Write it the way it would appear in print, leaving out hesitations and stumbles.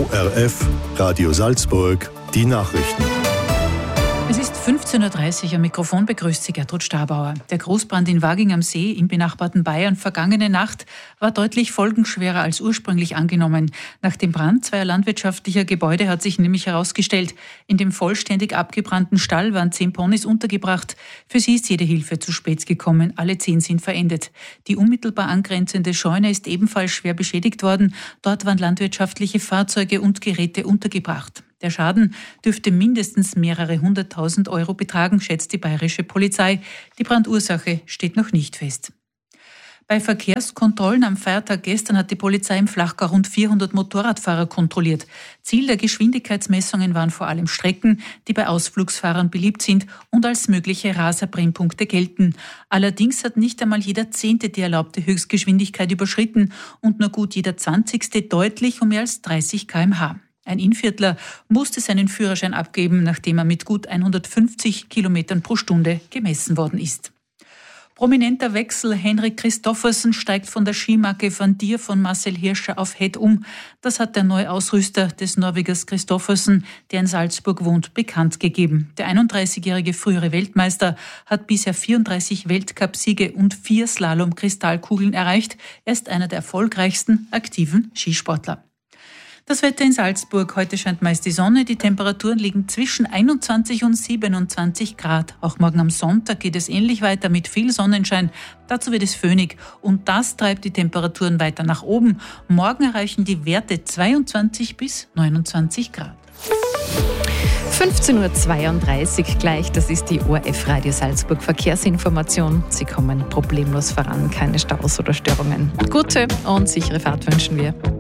ORF, Radio Salzburg, die Nachrichten. Es ist 15.30 Uhr, am Mikrofon begrüßt Sie Gertrud Stabauer. Der Großbrand in Waging am See im benachbarten Bayern vergangene Nacht war deutlich folgenschwerer als ursprünglich angenommen. Nach dem Brand zweier landwirtschaftlicher Gebäude hat sich nämlich herausgestellt, in dem vollständig abgebrannten Stall waren 10 Ponys untergebracht. Für sie ist jede Hilfe zu spät gekommen, alle 10 sind verendet. Die unmittelbar angrenzende Scheune ist ebenfalls schwer beschädigt worden. Dort waren landwirtschaftliche Fahrzeuge und Geräte untergebracht. Der Schaden dürfte mindestens mehrere 100.000 Euro betragen, schätzt die bayerische Polizei. Die Brandursache steht noch nicht fest. Bei Verkehrskontrollen am Feiertag gestern hat die Polizei im Flachgau rund 400 Motorradfahrer kontrolliert. Ziel der Geschwindigkeitsmessungen waren vor allem Strecken, die bei Ausflugsfahrern beliebt sind und als mögliche Raserbrennpunkte gelten. Allerdings hat nicht einmal jeder 10. die erlaubte Höchstgeschwindigkeit überschritten und nur gut jeder 20. deutlich um mehr als 30 km/h. Ein Innviertler musste seinen Führerschein abgeben, nachdem er mit gut 150 Kilometern pro Stunde gemessen worden ist. Prominenter Wechsel: Henrik Kristoffersen steigt von der Skimarke Van Dier von Marcel Hirscher auf Head um. Das hat der neue Ausrüster des Norwegers Kristoffersen, der in Salzburg wohnt, bekannt gegeben. Der 31-jährige frühere Weltmeister hat bisher 34 Weltcupsiege und 4 Slalom-Kristallkugeln erreicht. Er ist einer der erfolgreichsten aktiven Skisportler. Das Wetter in Salzburg: Heute scheint meist die Sonne. Die Temperaturen liegen zwischen 21 und 27 Grad. Auch morgen am Sonntag geht es ähnlich weiter mit viel Sonnenschein. Dazu wird es föhnig und das treibt die Temperaturen weiter nach oben. Morgen erreichen die Werte 22 bis 29 Grad. 15.32 Uhr gleich, das ist die ORF Radio Salzburg Verkehrsinformation. Sie kommen problemlos voran, keine Staus oder Störungen. Gute und sichere Fahrt wünschen wir.